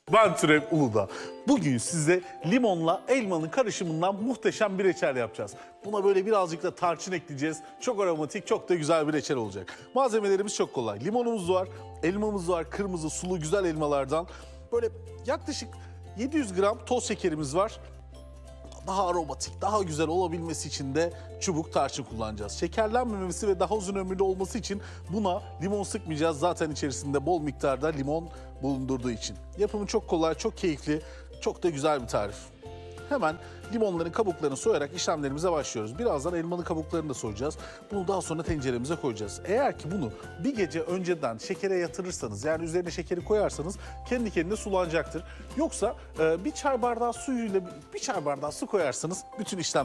Ben Türev Uludağ. Bugün size limonla elmanın karışımından muhteşem bir reçel yapacağız. Buna böyle birazcık da tarçın ekleyeceğiz. Çok aromatik, çok da güzel bir reçel olacak. Malzemelerimiz çok kolay. Limonumuz var, elmamız var, kırmızı sulu güzel elmalardan. Böyle yaklaşık 700 gram toz şekerimiz var. Daha aromatik, daha güzel olabilmesi için de çubuk tarçın kullanacağız. Şekerlenmemesi ve daha uzun ömürlü olması için buna limon sıkmayacağız. Zaten içerisinde bol miktarda limon bulundurduğu için. Yapımı çok kolay, çok keyifli, çok da güzel bir tarif. Hemen limonların kabuklarını soyarak işlemlerimize başlıyoruz. Birazdan elmanın kabuklarını da soyacağız. Bunu daha sonra tenceremize koyacağız. Eğer ki bunu bir gece önceden şekere yatırırsanız, yani üzerine şekeri koyarsanız kendi kendine sulanacaktır. Yoksa bir çay bardağı suyuyla bir çay bardağı su koyarsanız bütün işlem